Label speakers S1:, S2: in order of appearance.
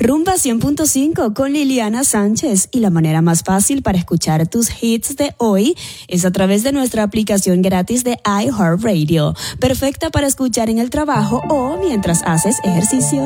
S1: Rumba 100.5 con Liliana Sánchez, y la manera más fácil para escuchar tus hits de hoy es a través de nuestra aplicación gratis de iHeartRadio, perfecta para escuchar en el trabajo o mientras haces ejercicio.